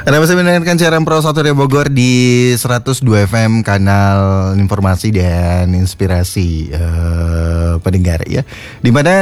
Anda masih mendengarkan siaran Pro 1 dari Bogor di 102 FM, kanal informasi dan inspirasi pendengar ya. Dimana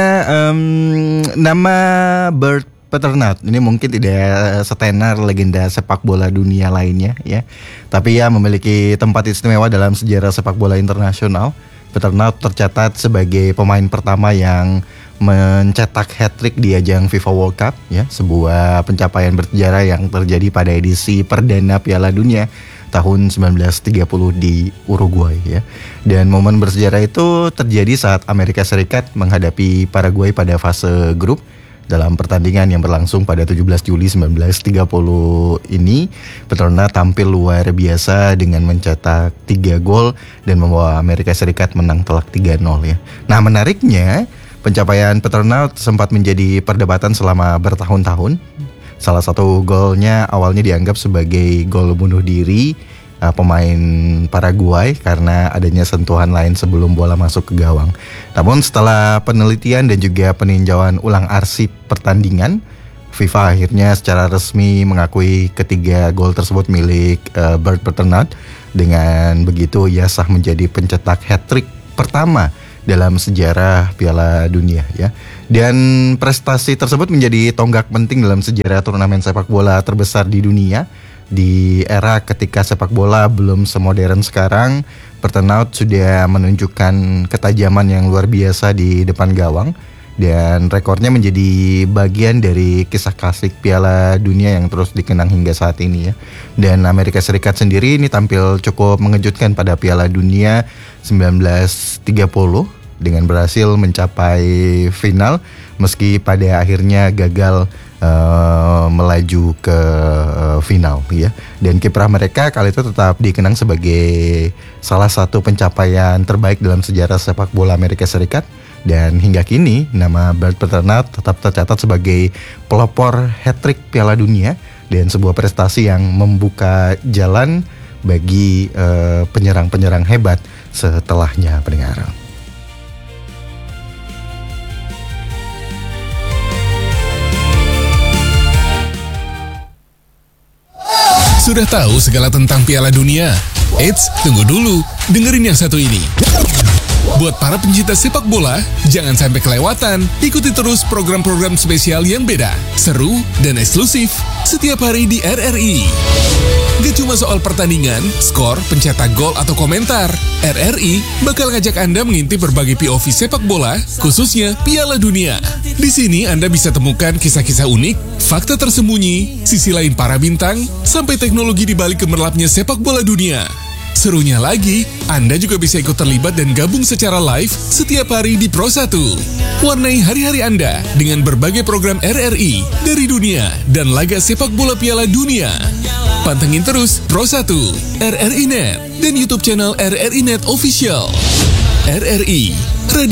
nama Bert Paternaut ini mungkin tidak setenar legenda sepak bola dunia lainnya ya, tapi ia memiliki tempat istimewa dalam sejarah sepak bola internasional. Paternaut tercatat sebagai pemain pertama yang mencetak hat-trick di ajang FIFA World Cup ya, sebuah pencapaian bersejarah yang terjadi pada edisi perdana Piala Dunia tahun 1930 di Uruguay ya. Dan momen bersejarah itu terjadi saat Amerika Serikat menghadapi Paraguay pada fase grup. Dalam pertandingan yang berlangsung pada 17 Juli 1930 ini, Paternaut tampil luar biasa dengan mencetak 3 gol dan membawa Amerika Serikat menang telak 3-0 ya. Nah, menariknya pencapaian Paternaut sempat menjadi perdebatan selama bertahun-tahun. Salah satu golnya awalnya dianggap sebagai gol bunuh diri pemain Paraguay karena adanya sentuhan lain sebelum bola masuk ke gawang. Namun setelah penelitian dan juga peninjauan ulang arsip pertandingan, FIFA akhirnya secara resmi mengakui ketiga gol tersebut milik Bert Paternaut. Dengan begitu ia sah menjadi pencetak hat-trick pertama dalam sejarah Piala Dunia ya. Dan prestasi tersebut menjadi tonggak penting dalam sejarah turnamen sepak bola terbesar di dunia. Di era ketika sepak bola belum semodern sekarang, Paternaut sudah menunjukkan ketajaman yang luar biasa di depan gawang. Dan rekornya menjadi bagian dari kisah klasik Piala Dunia yang terus dikenang hingga saat ini ya. Dan Amerika Serikat sendiri ini tampil cukup mengejutkan pada Piala Dunia 1930 dengan berhasil mencapai final meski pada akhirnya gagal melaju ke final ya. Dan kiprah mereka kali itu tetap dikenang sebagai salah satu pencapaian terbaik dalam sejarah sepak bola Amerika Serikat. Dan hingga kini nama Bert Paternaut tetap tercatat sebagai pelopor hat-trick Piala Dunia dan sebuah prestasi yang membuka jalan bagi penyerang-penyerang hebat setelahnya, pendengar. Sudah tahu segala tentang Piala Dunia? Eits, tunggu dulu, dengerin yang satu ini. Buat para pencinta sepak bola, jangan sampai kelewatan. Ikuti terus program-program spesial yang beda, seru, dan eksklusif setiap hari di RRI. Gak cuma soal pertandingan, skor, pencetak gol, atau komentar. RRI bakal ngajak Anda mengintip berbagai POV sepak bola, khususnya Piala Dunia. Di sini Anda bisa temukan kisah-kisah unik, fakta tersembunyi, sisi lain para bintang, sampai teknologi di balik gemerlapnya sepak bola dunia. Serunya lagi, Anda juga bisa ikut terlibat dan gabung secara live setiap hari di Pro 1. Warnai hari-hari Anda dengan berbagai program RRI dari dunia dan laga sepak bola Piala Dunia. Pantengin terus Pro 1, RRI Net, dan YouTube channel RRI Net Official. RRI, Radio